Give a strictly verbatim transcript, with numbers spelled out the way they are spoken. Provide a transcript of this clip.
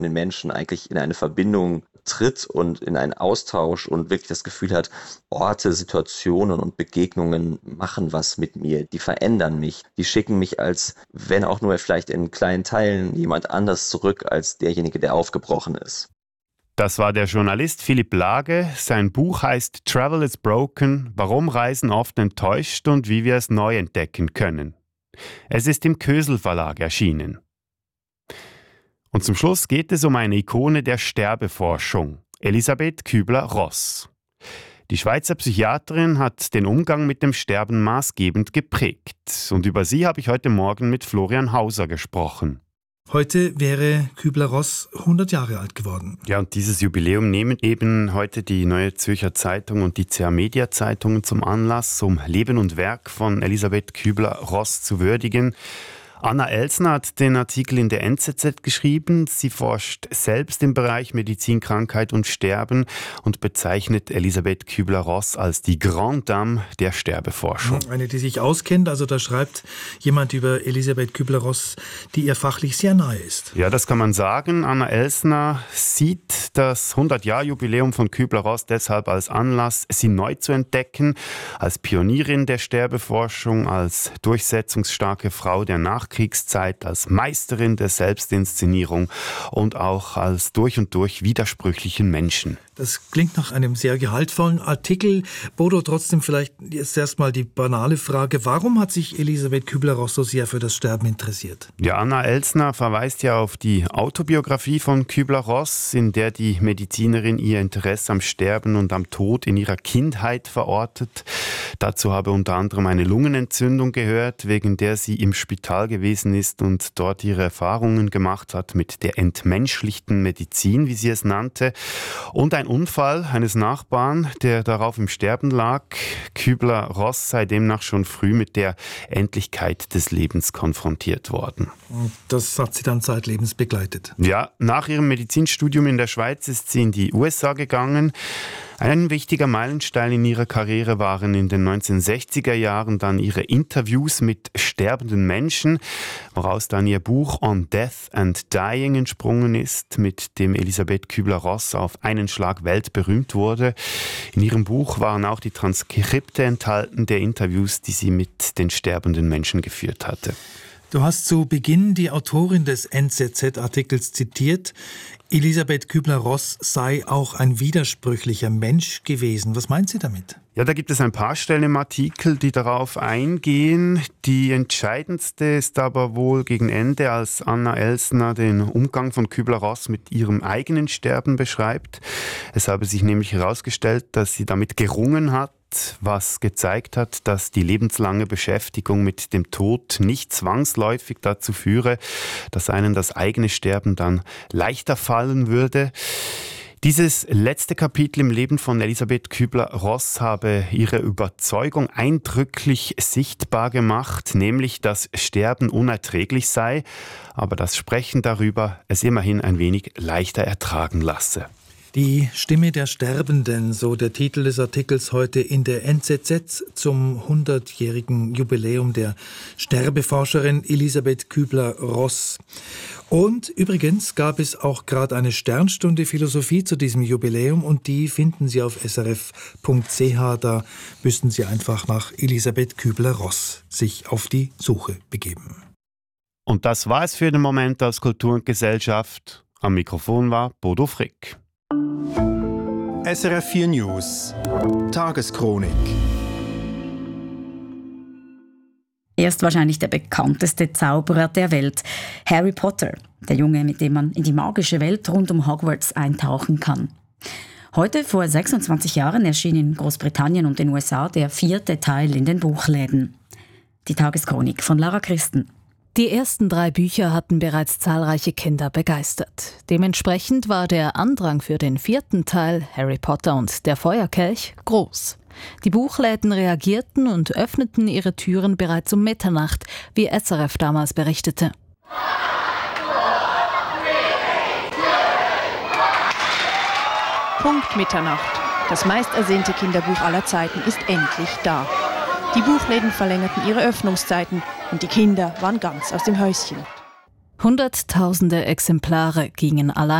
den Menschen eigentlich in eine Verbindung tritt und in einen Austausch und wirklich das Gefühl hat, Orte, Situationen und Begegnungen machen was mit mir, die verändern mich, die schicken mich als, wenn auch nur vielleicht in kleinen Teilen, jemand anders zurück als derjenige, der aufgebrochen ist. Das war der Journalist Philipp Lage. Sein Buch heißt Travel is Broken, warum Reisen oft enttäuscht und wie wir es neu entdecken können. Es ist im Kösel Verlag erschienen. Und zum Schluss geht es um eine Ikone der Sterbeforschung, Elisabeth Kübler-Ross. Die Schweizer Psychiaterin hat den Umgang mit dem Sterben maßgebend geprägt. Und über sie habe ich heute Morgen mit Florian Hauser gesprochen. Heute wäre Kübler-Ross hundert Jahre alt geworden. Ja, und dieses Jubiläum nehmen eben heute die Neue Zürcher Zeitung und die C A Media Zeitungen zum Anlass, um Leben und Werk von Elisabeth Kübler-Ross zu würdigen. Anna Elsner hat den Artikel in der N Z Z geschrieben. Sie forscht selbst im Bereich Medizin, Krankheit und Sterben und bezeichnet Elisabeth Kübler-Ross als die Grande Dame der Sterbeforschung. Eine, die sich auskennt, also da schreibt jemand über Elisabeth Kübler-Ross, die ihr fachlich sehr nahe ist. Ja, das kann man sagen. Anna Elsner sieht das hundert-Jahr-Jubiläum von Kübler-Ross deshalb als Anlass, sie neu zu entdecken, als Pionierin der Sterbeforschung, als durchsetzungsstarke Frau der Nachkriegszeit, Kriegszeit, als Meisterin der Selbstinszenierung und auch als durch und durch widersprüchlichen Menschen. Das klingt nach einem sehr gehaltvollen Artikel. Bodo, trotzdem vielleicht jetzt erstmal die banale Frage, warum hat sich Elisabeth Kübler-Ross so sehr für das Sterben interessiert? Ja, Anna Elsner verweist ja auf die Autobiografie von Kübler-Ross, in der die Medizinerin ihr Interesse am Sterben und am Tod in ihrer Kindheit verortet. Dazu habe unter anderem eine Lungenentzündung gehört, wegen der sie im Spital gewesen ist und dort ihre Erfahrungen gemacht hat mit der entmenschlichten Medizin, wie sie es nannte, und ein Unfall eines Nachbarn, der darauf im Sterben lag. Kübler-Ross sei demnach schon früh mit der Endlichkeit des Lebens konfrontiert worden. Und das hat sie dann zeitlebens begleitet? Ja, nach ihrem Medizinstudium in der Schweiz ist sie in die U S A gegangen. Ein wichtiger Meilenstein in ihrer Karriere waren in den neunzehnhundertsechziger Jahren dann ihre Interviews mit sterbenden Menschen, woraus dann ihr Buch On Death and Dying entsprungen ist, mit dem Elisabeth Kübler-Ross auf einen Schlag weltberühmt wurde. In ihrem Buch waren auch die Transkripte enthalten der Interviews, die sie mit den sterbenden Menschen geführt hatte. Du hast zu Beginn die Autorin des N Z Z-Artikels zitiert. Elisabeth Kübler-Ross sei auch ein widersprüchlicher Mensch gewesen. Was meint sie damit? Ja, da gibt es ein paar Stellen im Artikel, die darauf eingehen. Die entscheidendste ist aber wohl gegen Ende, als Anna Elsner den Umgang von Kübler-Ross mit ihrem eigenen Sterben beschreibt. Es habe sich nämlich herausgestellt, dass sie damit gerungen hat, was gezeigt hat, dass die lebenslange Beschäftigung mit dem Tod nicht zwangsläufig dazu führe, dass einem das eigene Sterben dann leichter fallen würde. Dieses letzte Kapitel im Leben von Elisabeth Kübler-Ross habe ihre Überzeugung eindrücklich sichtbar gemacht, nämlich, dass Sterben unerträglich sei, aber das Sprechen darüber es immerhin ein wenig leichter ertragen lasse. Die Stimme der Sterbenden, so der Titel des Artikels heute in der N Z Z zum hundertjährigen Jubiläum der Sterbeforscherin Elisabeth Kübler-Ross. Und übrigens gab es auch gerade eine Sternstunde Philosophie zu diesem Jubiläum und die finden Sie auf s r f punkt c h. Da müssen Sie einfach nach Elisabeth Kübler-Ross sich auf die Suche begeben. Und das war es für den Moment aus Kultur und Gesellschaft. Am Mikrofon war Bodo Frick. S R F vier News Tageschronik. Er ist wahrscheinlich der bekannteste Zauberer der Welt, Harry Potter, der Junge, mit dem man in die magische Welt rund um Hogwarts eintauchen kann. Heute, vor sechsundzwanzig Jahren, erschien in Großbritannien und den U S A der vierte Teil in den Buchläden. Die Tageschronik von Lara Christen. Die ersten drei Bücher hatten bereits zahlreiche Kinder begeistert. Dementsprechend war der Andrang für den vierten Teil, Harry Potter und der Feuerkelch, groß. Die Buchläden reagierten und öffneten ihre Türen bereits um Mitternacht, wie S R F damals berichtete. Punkt Mitternacht. Das meistersehnte Kinderbuch aller Zeiten ist endlich da. Die Buchläden verlängerten ihre Öffnungszeiten und die Kinder waren ganz aus dem Häuschen. Hunderttausende Exemplare gingen allein